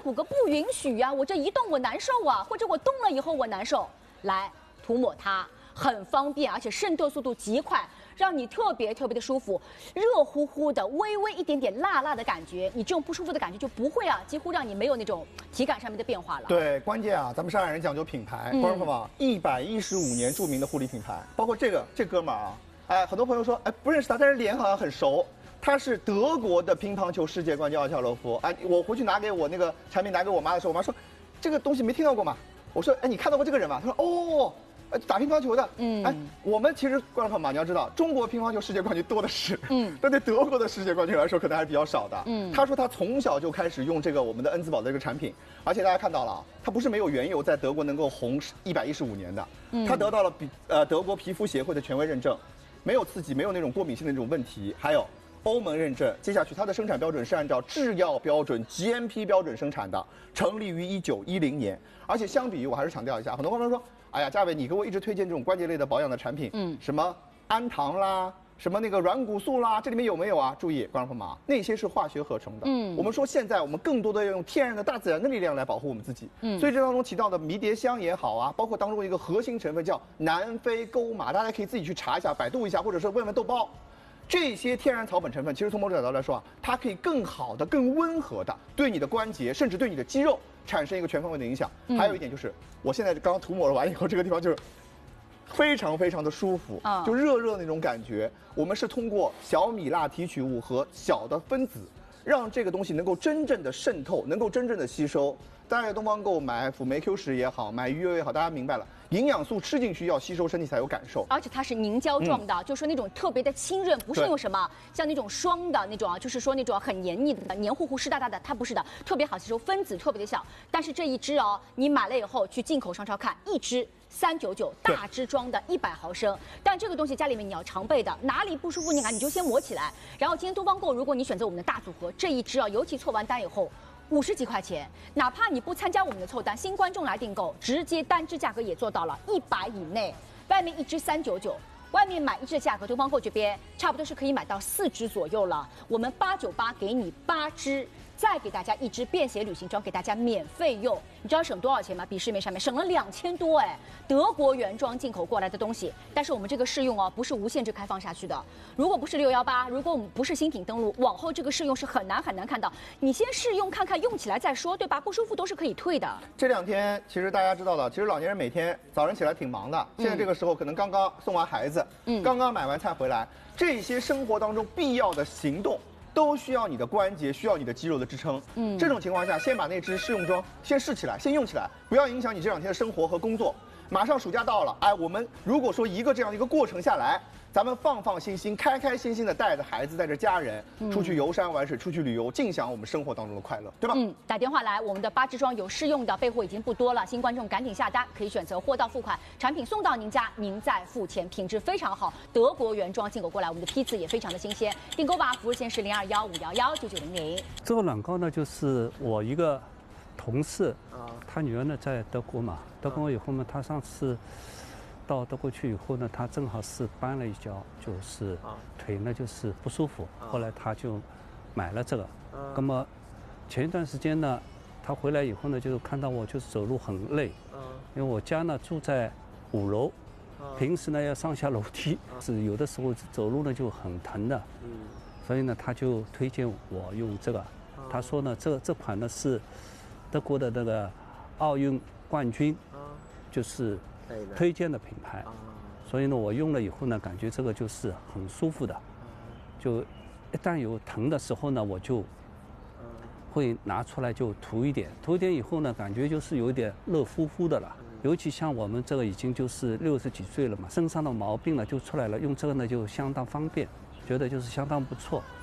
骨骼不允许呀，我这一动我难受啊，或者我动了以后我难受。来涂抹它，很方便，而且渗透速度极快。 让你特别的舒服，热乎乎的，微微一点点辣辣的感觉，你这种不舒服的感觉就不会啊，几乎让你没有那种体感上面的变化了。 对，关键啊，咱们上海人讲究品牌，观众朋友们，115年著名的护理品牌，包括这哥们儿啊，哎，很多朋友说，哎，不认识他，但是脸好像很熟。他是德国的乒乓球世界冠军奥乔洛夫。哎，我回去拿给我那个产品拿给我妈的时候，我妈说，这个东西没听到过吗？我说，哎，你看到过这个人吗？他说，哦。 打乒乓球的，哎，我们其实观众朋友们，你要知道，中国乒乓球世界冠军多的是，但对德国的世界冠军来说，可能还是比较少的。他说他从小就开始用这个我们的恩兹堡的这个产品，而且大家看到了啊，他不是没有缘由在德国能够红115年的，他得到了德国皮肤协会的权威认证，没有刺激，没有那种过敏性的那种问题，还有欧盟认证。接下去它的生产标准是按照制药标准 GMP 标准生产的，成立于1910年，而且相比于我还是强调一下，很多观众说。 哎呀，嘉伟，你给我一直推荐这种关节类的保养的产品，什么氨糖啦，什么那个软骨素啦，这里面有没有啊？注意，观众朋友们啊，那些是化学合成的。我们说现在我们更多的要用天然的大自然的力量来保护我们自己。所以这当中提到的迷迭香也好啊，包括当中一个核心成分叫南非钩马，大家可以自己去查一下，百度一下，或者是问问豆包。 这些天然草本成分，其实从某种角度来说啊，它可以更好的、更温和的对你的关节，甚至对你的肌肉产生一个全方位的影响。还有一点就是，我现在刚刚涂抹了完以后，这个地方就是非常的舒服，就热热那种感觉。我们是通过小米辣提取物和小的分子，让这个东西能够真正的渗透，能够真正的吸收。大家在东方购买辅酶 Q10也好，买鱼油也好，大家明白了。 营养素吃进去要吸收，身体才有感受。 而且它是凝胶状的，就是说那种特别的清润，不是用什么像那种霜的那种啊，就是说那种很黏腻的、黏糊糊、湿哒哒的，它不是的，特别好吸收，分子特别的小。但是这一支哦，你买了以后去进口商超看，一支399，大支装的100毫升。但这个东西家里面你要常备的，哪里不舒服你就先抹起来。然后今天东方购，如果你选择我们的大组合，这一支啊，尤其凑完单以后。 50几块钱，哪怕你不参加我们的凑单，新观众来订购，直接单支价格也做到了100以内。外面一支399，外面买一支的价格，东方购这边差不多是可以买到4支左右了。我们898给你8支，再给大家一支便携旅行装，给大家免费用。你知道省多少钱吗？比市面上面省了2000多哎，德国原装进口过来的东西。但是我们这个试用哦，不是无限制开放下去的。如果不是618，如果我们不是新品登录，往后这个试用是很难看到。你先试用看看，用起来再说，对吧？不舒服都是可以退的。 这2天其实大家知道了，其实老年人每天早上起来挺忙的，现在这个时候可能刚刚送完孩子，刚刚买完菜回来，这些生活当中必要的行动。 都需要你的关节，需要你的肌肉的支撑。这种情况下，先把那支试用装先试起来，先用起来，不要影响你这2天的生活和工作。马上暑假到了，哎，我们如果说这样一个过程下来，咱们放心、开心的带着孩子、带着家人出去游山玩水、出去旅游，尽享我们生活当中的快乐，对吧？ 打电话来，我们的8支装有试用的，备货已经不多了，新观众赶紧下单，可以选择货到付款，产品送到您家，您再付钱，品质非常好，德国原装进口过来，我们的批次也非常的新鲜。订购吧，服务线是0215119900。 这个软膏呢，就是我一个同事他女儿呢在德国嘛，德国以后呢，他上次。 到德国去以后呢，他正好是绊了一跤，就是腿呢就是不舒服。后来他就买了这个。那么前一段时间呢，他回来以后呢，就看到我就是走路很累。因为我家呢住在5楼，平时呢要上下楼梯，是有的时候走路呢就很疼的。所以呢，他就推荐我用这个。他说呢，这款呢是德国的那个奥运冠军，就是。 推荐的品牌，所以呢，我用了以后呢，感觉这个就是很舒服的，就一旦有疼的时候呢，我就会拿出来就涂一点以后呢，感觉就是有点热乎乎的了。尤其像我们这个已经就是60几岁了嘛，身上的毛病呢就出来了，用这个呢就相当方便，觉得就是相当不错。